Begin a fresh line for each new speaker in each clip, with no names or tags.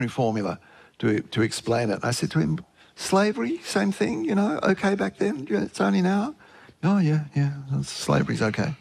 formula to explain it. I said to him, slavery, same thing, you know, okay back then, it's only now. Oh, yeah, slavery's okay.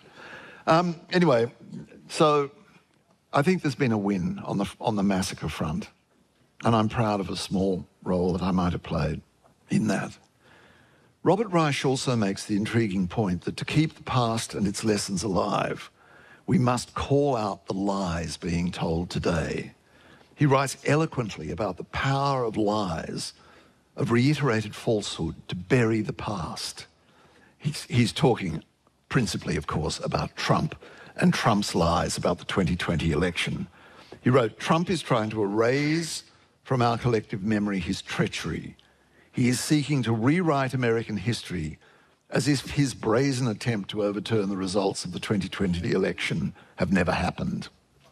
Anyway, so I think there's been a win on the massacre front, and I'm proud of a small role that I might have played in that. Robert Reich also makes the intriguing point that to keep the past and its lessons alive, we must call out the lies being told today. He writes eloquently about the power of lies, of reiterated falsehood, to bury the past. He's talking principally, of course, about Trump and Trump's lies about the 2020 election. He wrote, "Trump is trying to erase from our collective memory his treachery. He is seeking to rewrite American history as if his brazen attempt to overturn the results of the 2020 election have never happened."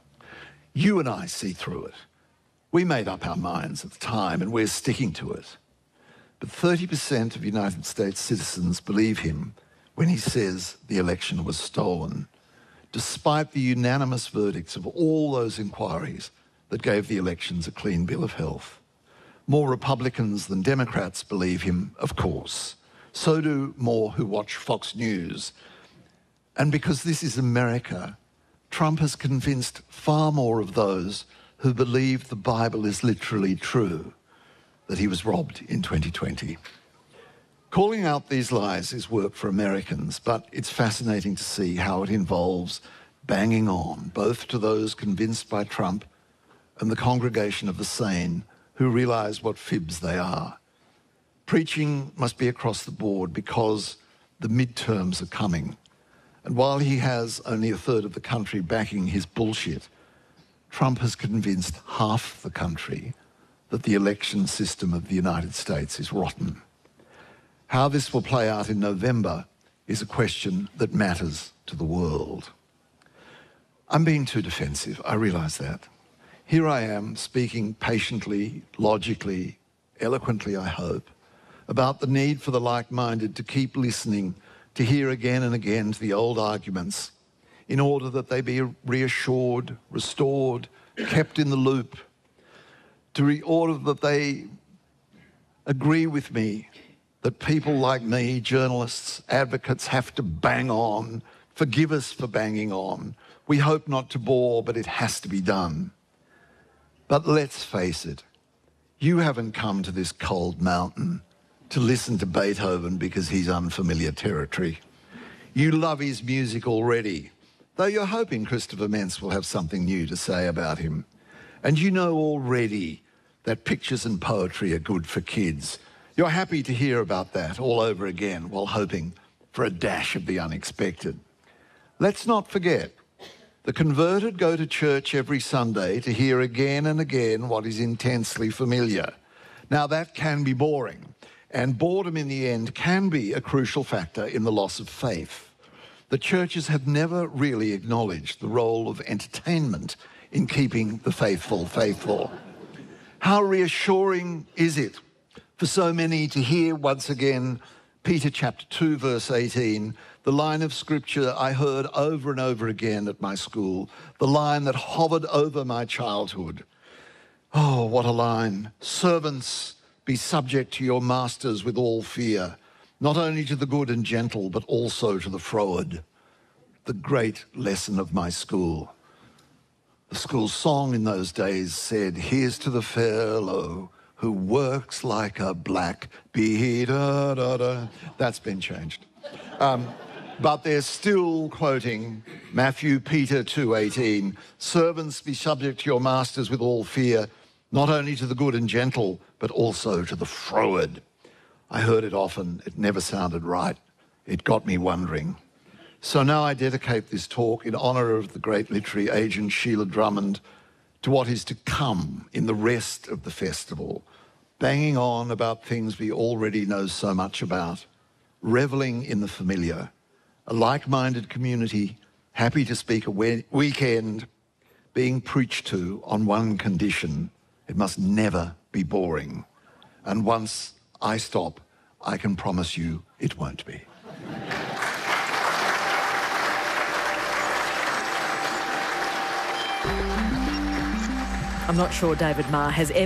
You and I see through it. We made up our minds at the time, and we're sticking to it. But 30% of United States citizens believe him when he says the election was stolen, despite the unanimous verdicts of all those inquiries that gave the elections a clean bill of health. More Republicans than Democrats believe him, of course. So do more who watch Fox News. And because this is America, Trump has convinced far more of those who believe the Bible is literally true that he was robbed in 2020. Calling out these lies is work for Americans, but it's fascinating to see how it involves banging on, both to those convinced by Trump and the congregation of the sane who realize what fibs they are. Preaching must be across the board because the midterms are coming. And while he has only a third of the country backing his bullshit, Trump has convinced half the country that the election system of the United States is rotten. How this will play out in November is a question that matters to the world. I'm being too defensive, I realise that. Here I am speaking patiently, logically, eloquently, I hope, about the need for the like-minded to keep listening, to hear again and again to the old arguments, in order that they be reassured, restored, kept in the loop, order that they agree with me that people like me, journalists, advocates, have to bang on. Forgive us for banging on. We hope not to bore, but it has to be done. But let's face it, you haven't come to this cold mountain to listen to Beethoven because he's unfamiliar territory. You love his music already, though you're hoping Christopher Mentz will have something new to say about him. And you know already that pictures and poetry are good for kids. You're happy to hear about that all over again while hoping for a dash of the unexpected. Let's not forget, the converted go to church every Sunday to hear again and again what is intensely familiar. Now, that can be boring, and boredom in the end can be a crucial factor in the loss of faith. The churches have never really acknowledged the role of entertainment in keeping the faithful faithful. How reassuring is it for so many to hear once again Peter chapter 2, verse 18, the line of scripture I heard over and over again at my school, the line that hovered over my childhood. Oh, what a line. Servants, be subject to your masters with all fear, not only to the good and gentle, but also to the froward. The great lesson of my school. The school song in those days said, here's to the fellow who works like a black bee, da, da, da. That's been changed. But they're still quoting Matthew, Peter 2:18, servants be subject to your masters with all fear, not only to the good and gentle, but also to the froward. I heard it often. It never sounded right. It got me wondering. So now I dedicate this talk in honour of the great literary agent Sheila Drummond to what is to come in the rest of the festival, banging on about things we already know so much about, revelling in the familiar, a like-minded community happy to speak a weekend, being preached to on one condition: it must never be boring. And once I stop, I can promise you it won't be.
I'm not sure David Marr has ever